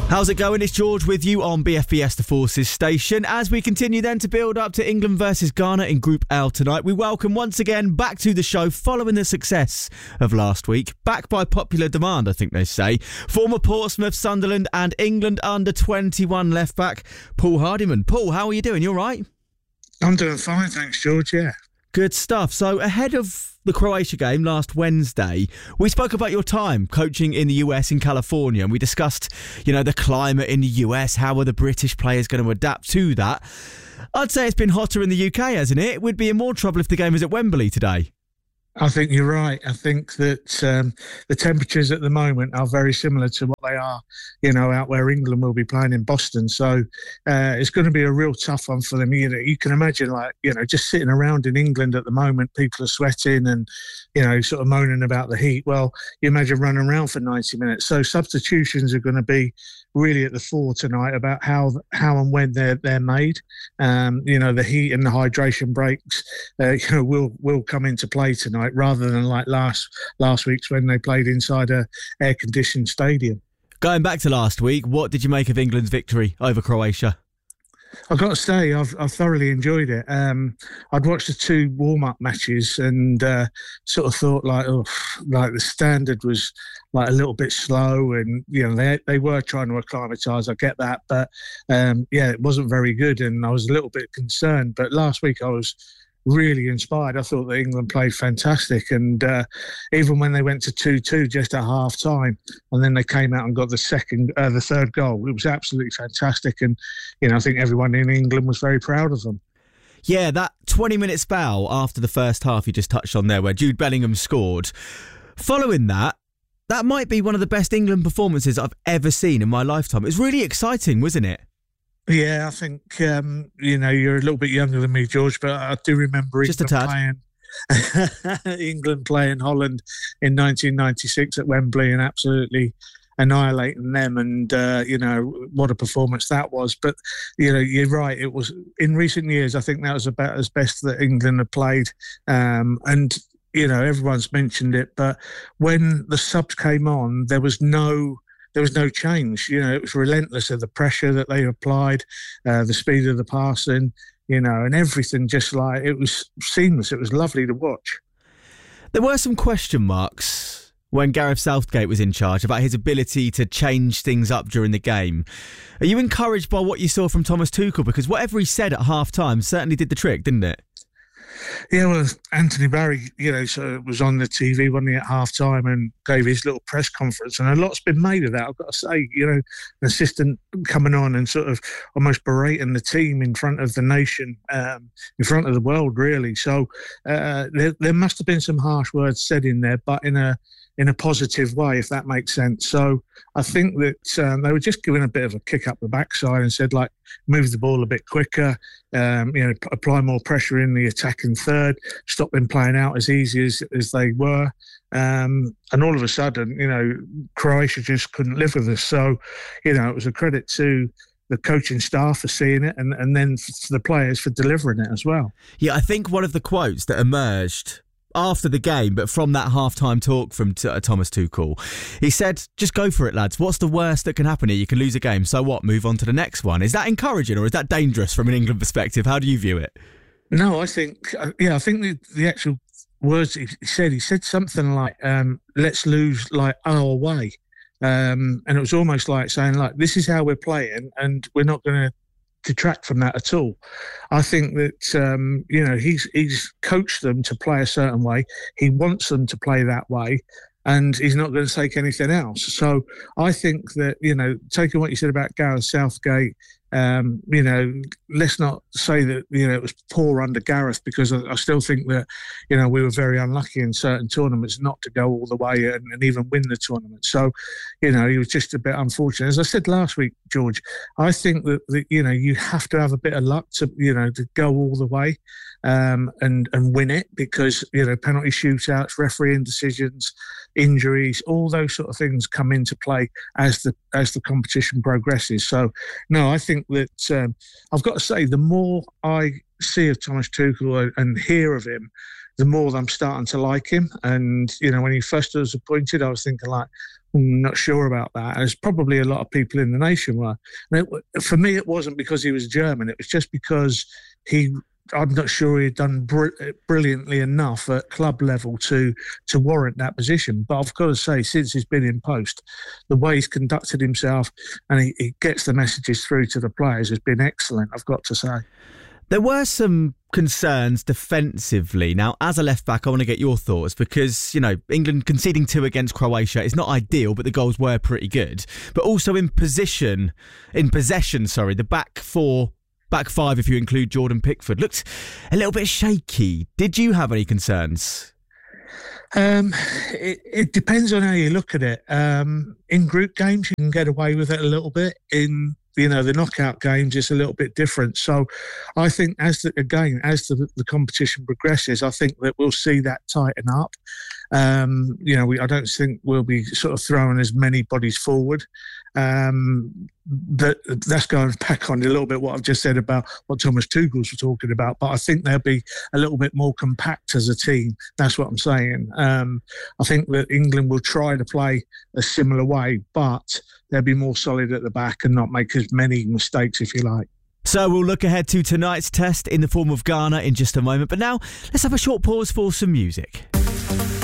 How's it going? It's George with you on BFBS The Forces station. As we continue then to build up to England versus Ghana in Group L tonight, we welcome once again back to the show following the success of last week. Back by popular demand, I think they say. Former Portsmouth, Sunderland and England under-21 left-back Paul Hardiman. Paul, how are you doing? You all right? I'm doing fine, thanks, George, yeah. Good stuff. So ahead of the Croatia game last Wednesday, we spoke about your time coaching in the US, in California, and we discussed, the climate in the US. How are the British players going to adapt to that? I'd say it's been hotter in the UK, hasn't it? We'd be in more trouble if the game was at Wembley today. I think you're right. I think that the temperatures at the moment are very similar to what they are, out where England will be playing in Boston. So it's going to be a real tough one for them. You can imagine, just sitting around in England at the moment, people are sweating and, sort of moaning about the heat. Well, you imagine running around for 90 minutes. So substitutions are going to be really at the fore tonight about how and when they're made. The heat and the hydration breaks, will come into play tonight, rather than like last week's when they played inside a air-conditioned stadium. Going back to last week, what did you make of England's victory over Croatia? I've got to say, I've thoroughly enjoyed it. I'd watched the two warm-up matches and sort of thought the standard was like a little bit slow, and they were trying to acclimatise. I get that, but it wasn't very good, and I was a little bit concerned. But last week I was really inspired. I thought that England played fantastic, and even when they went to 2-2 just at half time, and then they came out and got the third goal, it was absolutely fantastic. And I think everyone in England was very proud of them. Yeah, that 20-minute spell after the first half you just touched on there, where Jude Bellingham scored. Following that might be one of the best England performances I've ever seen in my lifetime. It was really exciting, wasn't it? Yeah, I think, you're a little bit younger than me, George, but I do remember England playing Holland in 1996 at Wembley and absolutely annihilating them, and, what a performance that was. But, you're right, it was, in recent years, I think that was about as best that England had played. And, everyone's mentioned it, but when the subs came on, there was no change. It was relentless of the pressure that they applied, the speed of the passing, and everything, just like, it was seamless. It was lovely to watch. There were some question marks when Gareth Southgate was in charge about his ability to change things up during the game. Are you encouraged by what you saw from Thomas Tuchel? Because whatever he said at half-time certainly did the trick, didn't it? Yeah, well, Anthony Barry, so was on the TV, wasn't he, at half-time, and gave his little press conference, and a lot's been made of that, I've got to say. An assistant coming on and sort of almost berating the team in front of the nation, in front of the world, really. So there must have been some harsh words said in there, but in a positive way, if that makes sense. So I think that they were just giving a bit of a kick up the backside and said, move the ball a bit quicker, apply more pressure in the attacking third, stop them playing out as easy as they were. And all of a sudden, Croatia just couldn't live with us. So, it was a credit to the coaching staff for seeing it, and then to the players for delivering it as well. Yeah, I think one of the quotes that emerged after the game, but from that half-time talk from Thomas Tuchel, he said, just go for it, lads. What's the worst that can happen here? You can lose a game. So what? Move on to the next one. Is that encouraging, or is that dangerous from an England perspective? How do you view it? No, I think the actual words he said something like, let's lose our way. And it was almost like saying, this is how we're playing, and we're not going to detract from that at all. I think that he's coached them to play a certain way. He wants them to play that way, and he's not going to take anything else. So I think that, taking what you said about Gareth Southgate, let's not say that, it was poor under Gareth, because I still think that, we were very unlucky in certain tournaments not to go all the way and even win the tournament. So, he was just a bit unfortunate. As I said last week, George, I think that you have to have a bit of luck to go all the way and win it, because, penalty shootouts, refereeing decisions, injuries, all those sort of things come into play as the competition progresses. So, no, I think that I've got to say, the more I see of Thomas Tuchel and hear of him, the more I'm starting to like him. And, when he first was appointed, I was thinking I'm not sure about that. There's probably a lot of people in the nation were. For me, it wasn't because he was German. It was just because I'm not sure he had done brilliantly enough at club level to warrant that position. But I've got to say, since he's been in post, the way he's conducted himself and he gets the messages through to the players has been excellent, I've got to say. There were some concerns defensively. Now, as a left-back, I want to get your thoughts because, England conceding 2 against Croatia is not ideal, but the goals were pretty good. But also in possession, the back five, if you include Jordan Pickford, looked a little bit shaky. Did you have any concerns? It depends on how you look at it. In group games, you can get away with it a little bit. In the knockout games, it's a little bit different. So I think as the competition progresses, I think that we'll see that tighten up. I don't think we'll be sort of throwing as many bodies forward. That's going back on a little bit what I've just said about what Thomas Tuchel's talking about, but I think they'll be a little bit more compact as a team. That's what I'm saying. I think that England will try to play a similar way, but they'll be more solid at the back and not make as many mistakes, if you like. So we'll look ahead to tonight's test in the form of Ghana in just a moment, but now let's have a short pause for some music.